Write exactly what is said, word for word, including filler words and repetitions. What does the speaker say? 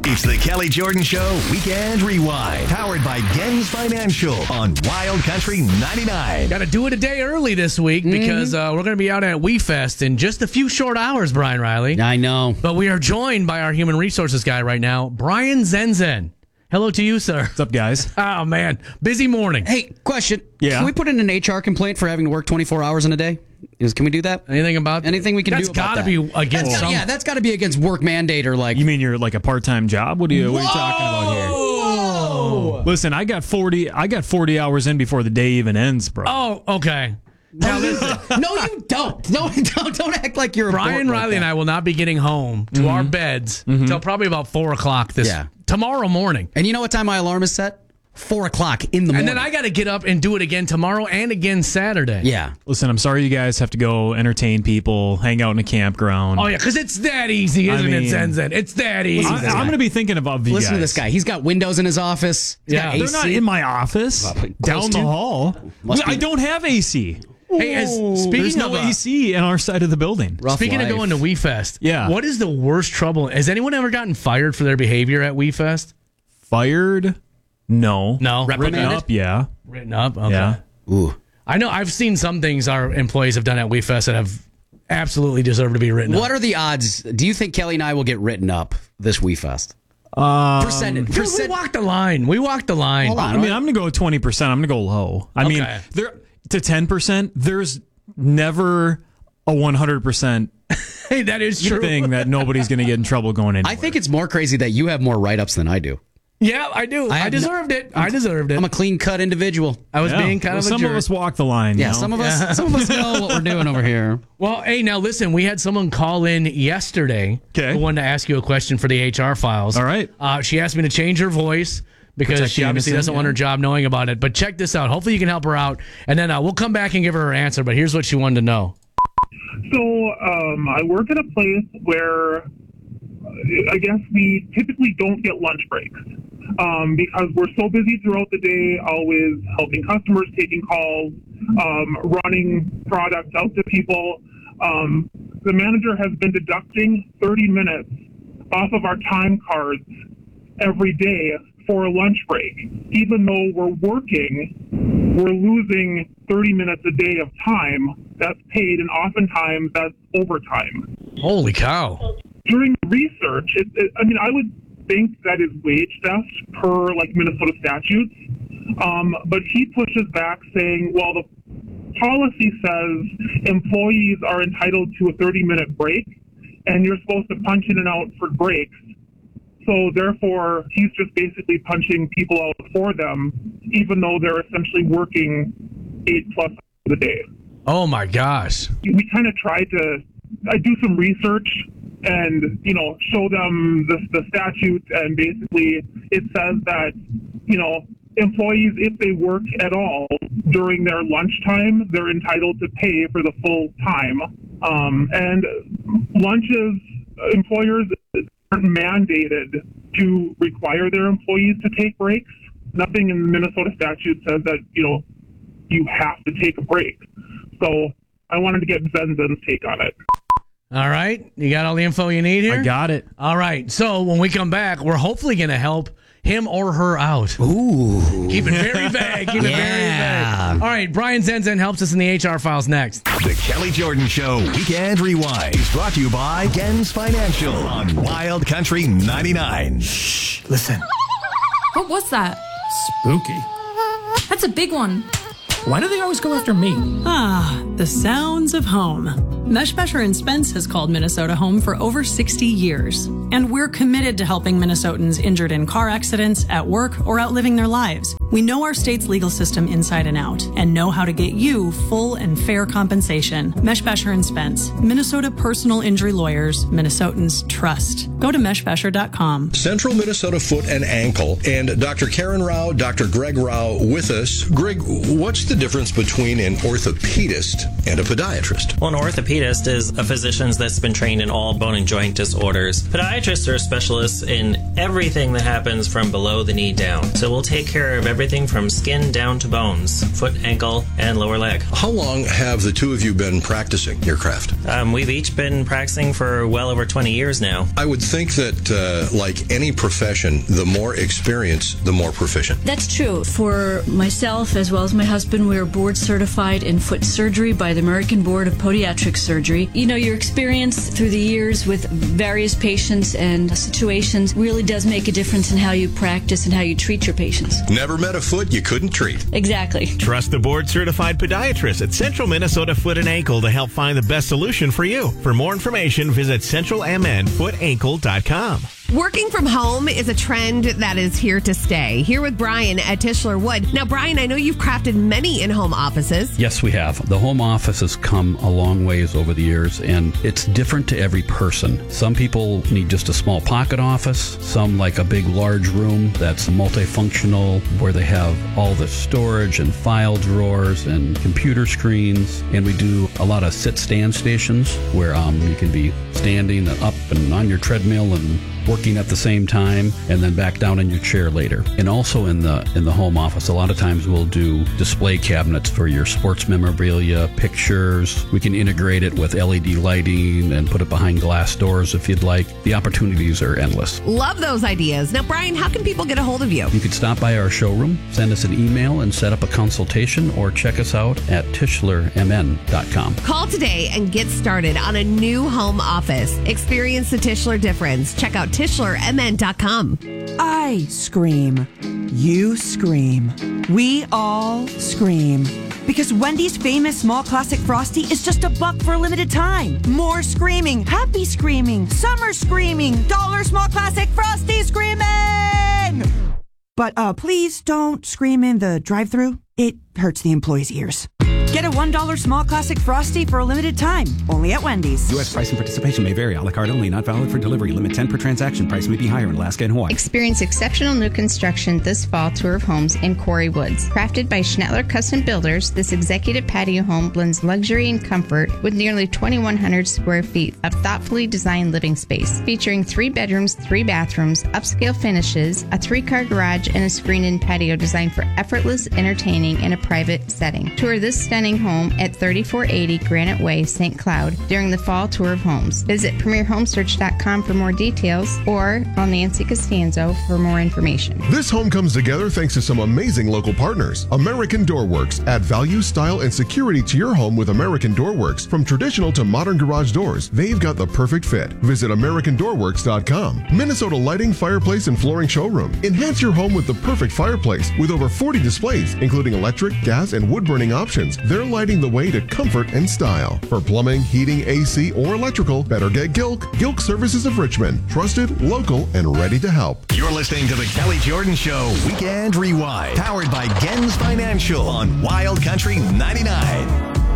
It's the Kelly Jordan Show Weekend Rewind, powered by Gens Financial on Wild Country ninety-nine. Got to do it a day early this week because uh, we're going to be out at WeFest in just a few short hours, Brian Riley. I know. But we are joined by our human resources guy right now, Brian Zenzen. Hello to you, sir. What's up, guys? Oh, man. Busy morning. Hey, question. Yeah. Can we put in an H R complaint for having to work twenty-four hours in a day? Is, can we do that? Anything about Anything we can that's do about gotta that? That's got to be against That's gotta, some... Yeah, that's got to be against work mandate or like... You mean you're like a part-time job? What are you, what are you talking about here? Whoa. Listen, I got forty. I got forty hours in before the day even ends, bro. Oh, okay. Now listen. No, you don't. No, don't. Don't act like you're a Brian Riley and I will not be getting home to Mm-hmm. our beds until probably about four o'clock this Yeah. tomorrow morning. And you know what time my alarm is set? Four o'clock in the morning. And then I got to get up and do it again tomorrow and again Saturday. Yeah. Listen, I'm sorry you guys have to go entertain people, hang out in a campground. Oh, yeah, because it's that easy, isn't I mean- it, Zenzen? It's that easy. Listen I, to this I'm guy. going to be thinking about you Listen guys. to this guy. He's got windows in his office. He's Yeah. got They're A C. not in my office. Well, close down to. the hall. Must I be- don't have A C. Hey, as, speaking There's no of uh, A C in our side of the building. Rough speaking life. of going to WeFest, Yeah. what is the worst trouble? Has anyone ever gotten fired for their behavior at WeFest? Fired? No. No. Written Reprimanded? up? Yeah. Written up? Okay. Yeah. Ooh. I know I've seen some things our employees have done at WeFest that have absolutely deserved to be written up. What are the odds? Do you think Kelly and I will get written up this WeFest? Um, Percentage. Dude, we Percent. walked the line. We walked the line. Hold on. I mean, I'm going to go twenty percent. I'm going to go low. I mean, Okay. there to ten percent, there's never a one hundred percent Hey, that is true. thing that nobody's going to get in trouble going anywhere. I think it's more crazy that you have more write-ups than I do. Yeah, I do. I I, have deserved it. I deserved it. I'm a clean-cut individual. I was Yeah. being kind Well, of a some jerk. of us walk the line. Yeah, you know? some of us some of us know what we're doing over here. Well, hey, now listen, we had someone call in yesterday Okay. who wanted to ask you a question for the H R files. All right. Uh, she asked me to change her voice because Protect she the obviously innocent, doesn't want yeah. her job knowing about it. But check this out. Hopefully you can help her out. And then uh, we'll come back and give her her answer. But here's what she wanted to know. So um, I work at a place where uh, I guess we typically don't get lunch breaks um, because we're so busy throughout the day, always helping customers, taking calls, um, running products out to people. Um, the manager has been deducting thirty minutes off of our time cards every day for a lunch break. Even though we're working, we're losing thirty minutes a day of time that's paid, and oftentimes that's overtime. Holy cow. During research, it, it, I mean, I would think that is wage theft per like Minnesota statutes, um, but he pushes back saying, well, the policy says employees are entitled to a thirty minute break, and you're supposed to punch in and out for breaks. So therefore, he's just basically punching people out for them, even though they're essentially working eight plus hours a day. Oh, my gosh. We kind of try to, I do some research and, you know, show them the, the statute, and basically it says that, you know, employees, if they work at all during their lunchtime, they're entitled to pay for the full time. Um, and lunches, employers aren't mandated to require their employees to take breaks. Nothing in the Minnesota statute says that, you know, you have to take a break. So I wanted to get Zenzen's take on it. All right. You got all the info you need here? I got it. All right. So when we come back, we're hopefully going to help him or her out. Ooh. Keep it very vague. Keep it very Yeah. vague. All right. Brian Zenzen helps us in the H R files next. The Kelly Jordan Show Weekend Rewind is brought to you by Gens Financial on Wild Country ninety-nine. Listen. What was that? Spooky. That's a big one. Why do they always go after me? Ah, the sounds of home. Meshbesher and Spence has called Minnesota home for over sixty years. And we're committed to helping Minnesotans injured in car accidents, at work, or out living their lives. We know our state's legal system inside and out and know how to get you full and fair compensation. Meshbesher and Spence, Minnesota personal injury lawyers, Minnesotans trust. Go to meshbesher dot com. Central Minnesota Foot and Ankle, and Doctor Karen Rao, Doctor Greg Rao with us. Greg, what's the difference between an orthopedist and a podiatrist? Well, an orthopedist is a physician that's been trained in all bone and joint disorders. Podiatrist Podiatrists are specialists in everything that happens from below the knee down. So we'll take care of everything from skin down to bones, foot, ankle, and lower leg. How long have the two of you been practicing your craft? Um, we've each been practicing for well over twenty years now. I would think that, uh, like any profession, the more experience, the more proficient. That's true. For myself, as well as my husband, we are board certified in foot surgery by the American Board of Podiatric Surgery. You know, your experience through the years with various patients and situations really does make a difference in how you practice and how you treat your patients. Never met a foot you couldn't treat. Exactly. Trust the board-certified podiatrist at Central Minnesota Foot and Ankle to help find the best solution for you. For more information, visit central m n foot ankle dot com. Working from home is a trend that is here to stay. Here with Brian at Tischler Wood. Now, Brian, I know you've crafted many in-home offices. Yes, we have. The home office has come a long ways over the years, and it's different to every person. Some people need just a small pocket office. Some like a big, large room that's multifunctional, where they have all the storage and file drawers and computer screens. And we do a lot of sit-stand stations where um, you can be standing and up and on your treadmill and working at the same time, and then back down in your chair later. And also in the in the home office, a lot of times we'll do display cabinets for your sports memorabilia, pictures. We can integrate it with L E D lighting and put it behind glass doors if you'd like. The opportunities are endless. Love those ideas. Now, Brian, how can people get a hold of you? You could stop by our showroom, send us an email, and set up a consultation, or check us out at tischler m n dot com. Call today and get started on a new home office. Experience the Tischler difference. Check out tischler m n dot com. I scream. You scream. We all scream. Because Wendy's famous small classic Frosty is just a buck for a limited time. More screaming, happy screaming, summer screaming, dollar small classic Frosty screaming! But uh, please don't scream in the drive-thru. It hurts the employees' ears. Get a one dollar small classic Frosty for a limited time, only at Wendy's. U S price and participation may vary. A la carte only, not valid for delivery. Limit ten per transaction. Price may be higher in Alaska and Hawaii. Experience exceptional new construction this fall tour of homes in Quarry Woods. Crafted by Schnettler Custom Builders, this executive patio home blends luxury and comfort with nearly twenty-one hundred square feet of thoughtfully designed living space. Featuring three bedrooms, three bathrooms, upscale finishes, a three-car garage, and a screened-in patio designed for effortless entertaining in a private setting. Tour this stunning home at thirty-four eighty Granite Way, Saint Cloud during the fall tour of homes. Visit premier home search dot com for more details or call Nancy Costanzo for more information. This home comes together thanks to some amazing local partners. American Door Works. Add value, style, and security to your home with American Door Works. From traditional to modern garage doors, they've got the perfect fit. Visit american door works dot com. Minnesota Lighting, Fireplace, and Flooring Showroom. Enhance your home with the perfect fireplace with over forty displays, including electric, gas, and wood-burning options. They're lighting the way to comfort and style. For plumbing, heating, A C, or electrical, better get Gilk. Gilk Services of Richmond. Trusted, local, and ready to help. You're listening to the Kelly Jordan Show Weekend Rewind, powered by Gens Financial on Wild Country ninety-nine.